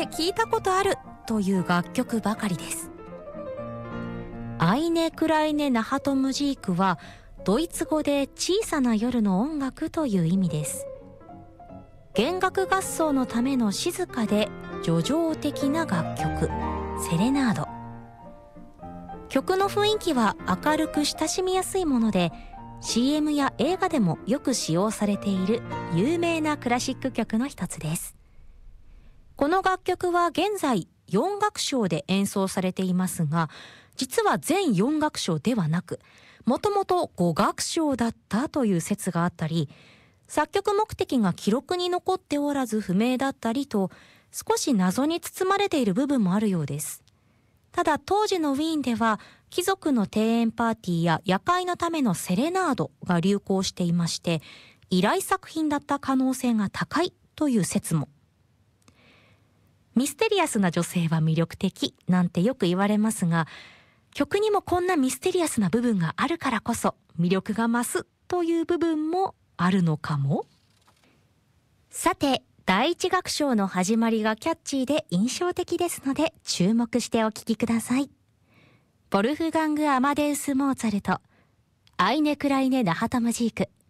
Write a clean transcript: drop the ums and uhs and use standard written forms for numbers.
れ聞いたことあるという楽曲ばかりです。アイネ・クライネ・ナハトムジークはドイツ語で小さな夜の音楽という意味です。弦楽合奏のための静かで叙情的な楽曲、セレナード。曲の雰囲気は明るく親しみやすいもので、CM や映画でもよく使用されている有名なクラシック曲の一つです。この楽曲は現在4楽章で演奏されていますが、実は全4楽章ではなく、もともと5楽章だったという説があったり、作曲目的が記録に残っておらず不明だったりと、少し謎に包まれている部分もあるようです。ただ当時のウィーンでは貴族の庭園パーティーや夜会のためのセレナードが流行していまして、依頼作品だった可能性が高いという説も。ミステリアスな女性は魅力的なんてよく言われますが、曲にもこんなミステリアスな部分があるからこそ魅力が増すという部分もあるのかも。さて、第一楽章の始まりがキャッチーで印象的ですので注目してお聴きください。ボルフガング・アマデウス・モーツァルト、アイネ・クライネ・ナハトムジーク。